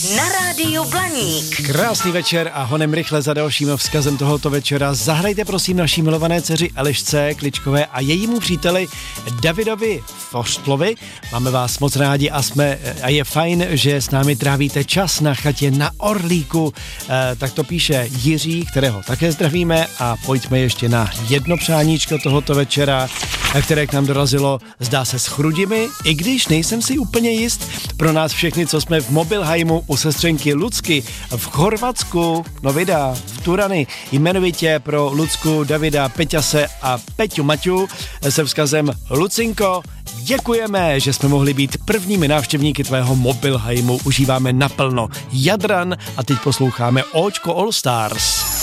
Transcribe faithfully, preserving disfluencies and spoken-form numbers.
na rádiu Blaník. Krásný večer a honem rychle za dalším vzkazem tohoto večera. Zahrajte prosím naší milované dceři Elišce Kličkové a jejímu příteli Davidovi Forstlovi. Máme vás moc rádi a jsme a je fajn, že s námi trávíte čas na chatě na Orlíku. E, tak to píše Jiří, kterého také zdravíme, a pojďme ještě na jedno přáníčko tohoto večera, které k nám dorazilo, zdá se, s chrudimi, i když nejsem si úplně jist. Pro nás všechny, co jsme v Mobilheimu u sestřenky Lucky v Chorvatsku, no vydá, v Turany, jmenovitě pro Lucku, Davida, Peťase a Peťu Maťu se vzkazem: Lucinko, děkujeme, že jsme mohli být prvními návštěvníky tvého Mobilheimu, užíváme naplno Jadran a teď posloucháme Óčko All Stars.